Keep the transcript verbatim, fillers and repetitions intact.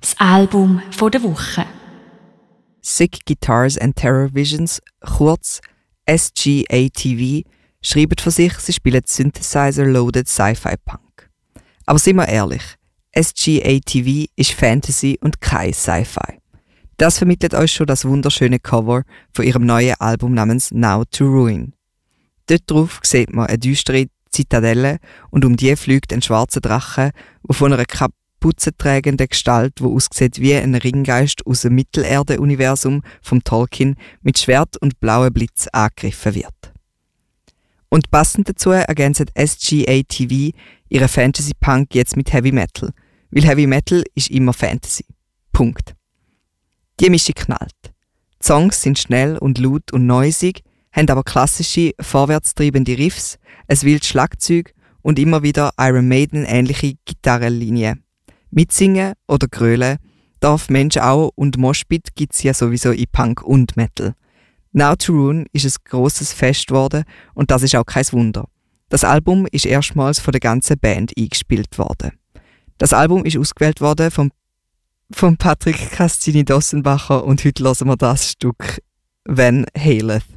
Das Album von der Woche. Sick Guitars and Terror Visions, kurz S G A T V, schreiben von sich, sie spielen Synthesizer-loaded Sci-Fi-Punk. Aber sind wir ehrlich, S G A T V ist Fantasy und kein Sci-Fi. Das vermittelt euch schon das wunderschöne Cover von ihrem neuen Album namens Now to Ruin. Dort drauf sieht man eine düstere Zitadelle und um die fliegt ein schwarzer Drache, der von einer kapuzentragenden Gestalt, die aussieht wie ein Ringgeist aus dem Mittelerde-Universum vom Tolkien, mit Schwert und blauem Blitz angegriffen wird. Und passend dazu ergänzt S G A T V ihre Fantasy-Punk jetzt mit Heavy Metal, weil Heavy Metal ist immer Fantasy. Punkt. Die Mischung knallt. Die Songs sind schnell und laut und noisig, haben aber klassische, vorwärtstreibende Riffs, ein wildes Schlagzeug und immer wieder Iron Maiden-ähnliche Gitarrenlinien. Mitsingen oder grölen darf Mensch auch und Moshpit gibt es ja sowieso in Punk und Metal. Now to Ruin ist ein grosses Fest geworden und das ist auch kein Wunder. Das Album ist erstmals von der ganzen Band eingespielt worden. Das Album ist ausgewählt worden vom, vom Patrick Castini-Dossenbacher und heute hören wir das Stück Van Haleth.